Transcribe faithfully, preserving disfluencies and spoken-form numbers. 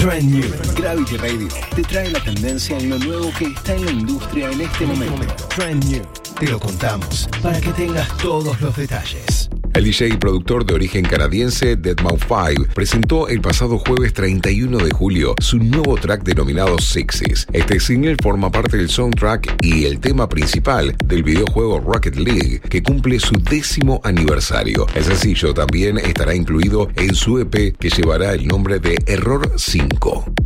Trend New. Gravity Radio te trae la tendencia en lo nuevo que está en la industria en este momento. Trend New. Te lo contamos para que tengas todos los detalles. El D J y productor de origen canadiense deadmau cinco presentó el pasado jueves treinta y uno de julio su nuevo track denominado Sixes. Este single forma parte del soundtrack y el tema principal del videojuego Rocket League, que cumple su décimo aniversario. El sencillo también estará incluido en su E P, que llevará el nombre de Error cinco.